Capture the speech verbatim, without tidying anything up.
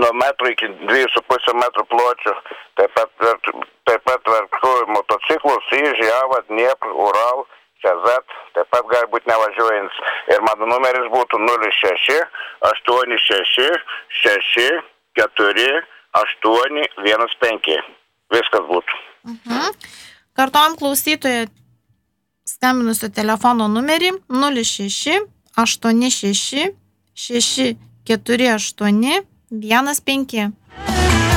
nuo metro iki dviejų su pusė metrų pločio. Taip pat, taip pat tvarkau motociklus, Iž, Java, Dniepr, Ural, Čezet, taip pat gali būti nevažiuojant. Ir mano numeris būtų nulis šeši aštuoni šeši šeši keturi aštuoni vienas penki. Viskas būtų. Mhm. Kartuojam klausytojo skambinusio telefono numerį nulis šeši aštuoni šeši šeši keturi aštuoni vienas penki.